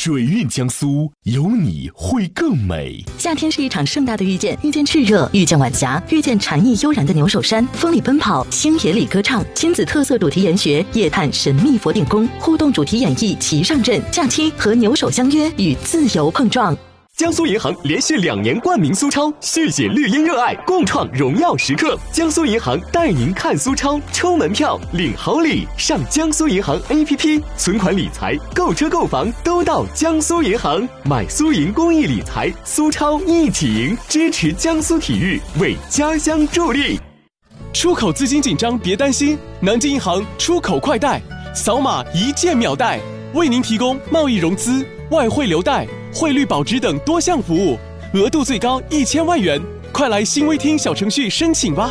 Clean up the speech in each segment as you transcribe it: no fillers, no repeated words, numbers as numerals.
水韵江苏，有你会更美。 夏天是一场盛大的遇见，遇见炽热，遇见晚霞，遇见禅意悠然的牛首山，风里奔跑，星野里歌唱，亲子特色主题研学，夜探神秘佛顶宫，互动主题演绎齐上阵，假期和牛首相约，与自由碰撞。 江苏银行连续2年冠名苏超，续写绿茵热爱，共创荣耀时刻。江苏银行带您看苏超，抽门票，领好礼。上江苏银行 APP， 存款理财、购车购房都到江苏银行。买苏银公益理财，苏超一起赢，支持江苏体育，为家乡助力。 出口资金紧张别担心，南京银行出口快贷，扫码一键秒贷，为您提供贸易融资、外汇留贷、汇率保值等多项服务，额度最高1000万元，快来新微听小程序申请吧。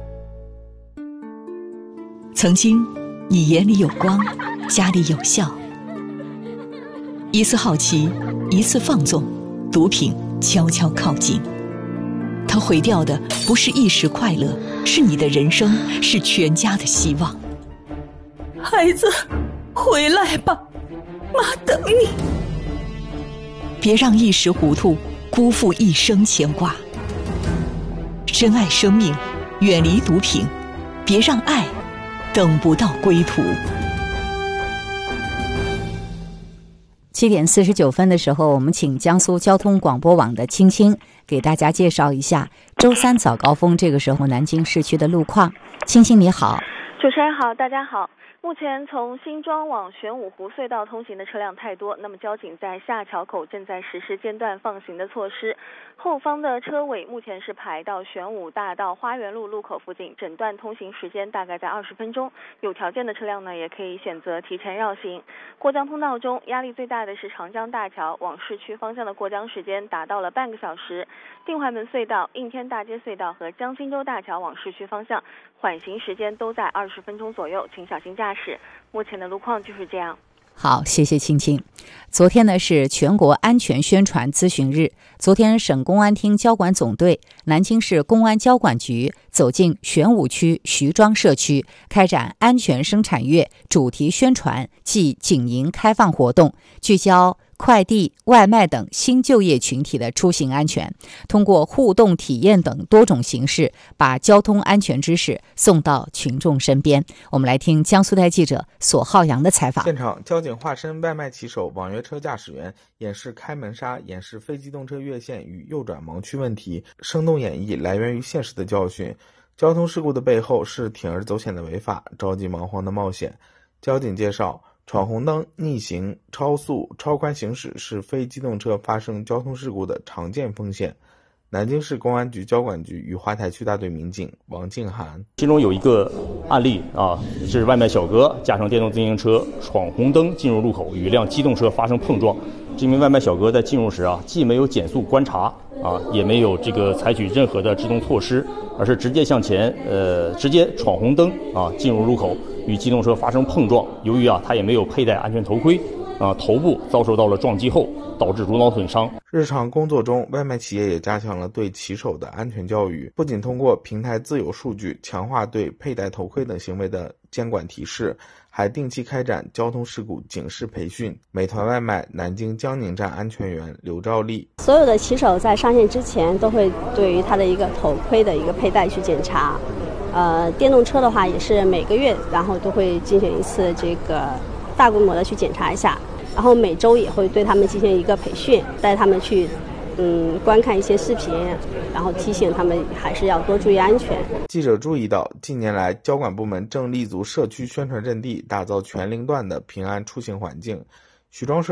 曾经，你眼里有光，家里有笑。一次好奇，一次放纵，毒品悄悄靠近。它毁掉的不是一时快乐，是你的人生，是全家的希望。 孩子，回来吧，妈等你。 别让一时糊涂辜负一生牵挂，珍爱生命，远离毒品，别让爱等不到归途。 7点49分的时候，我们请江苏交通广播网的青青给大家介绍一下周三早高峰这个时候南京市区的路况。青青你好。 主持人好，大家好。目前从新庄往玄武湖隧道通行的车辆太多，那么交警在下桥口正在实施间断放行的措施。后方的车尾目前是排到玄武大道花园路路口附近，整段通行时间大概在20分钟。有条件的车辆呢，也可以选择提前绕行。过江通道中压力最大的是长江大桥，往市区方向的过江时间达到了半个小时。定淮门隧道、应天大街隧道和江心洲大桥往市区方向缓行时间都在20分钟左右，请小心驾驶。目前的路况就是这样。 好，谢谢青青。昨天呢是全国安全宣传咨询日。昨天省公安厅交管总队、南京市公安交管局走进玄武区徐庄社区，开展安全生产月主题宣传暨警营开放活动，聚焦快递、外卖等新就业群体的出行安全，通过互动体验等多种形式，把交通安全知识送到群众身边。我们来听江苏台记者索浩洋的采访。 现场，交警化身外卖骑手、网约车驾驶员，演示开门杀，演示非机动车越线与右转盲区问题，生动演绎来源于现实的教训。交通事故的背后是铤而走险的违法，着急忙慌的冒险。交警介绍，闯红灯、逆行、超速、超宽行驶是非机动车发生交通事故的常见风险。南京市公安局交管局与花台区大队民警王静涵， 其中有一个案例是外卖小哥驾乘电动自行车闯红灯进入路口，与一辆机动车发生碰撞。这名外卖小哥在进入时既没有减速观察也没有采取任何的制动措施，而是直接向前直接闯红灯进入路口，与机动车发生碰撞。由于他也没有佩戴安全头盔头部遭受到了撞击后，导致颅脑损伤。 日常工作中，外卖企业也加强了对骑手的安全教育，不仅通过平台自有数据强化对佩戴头盔等行为的监管提示，还定期开展交通事故警示培训。美团外卖南京江宁站安全员刘兆丽， 所有的骑手在上线之前都会对于他的一个头盔的一个佩戴去检查。电动车的话也是每个月然后都会进行一次大规模的去检查一下，然后每周也会对他们进行一个培训，带他们去观看一些视频，然后提醒他们还是要多注意安全。 记者注意到，近年来交管部门正立足社区宣传阵地，打造全龄段的平安出行环境。徐庄社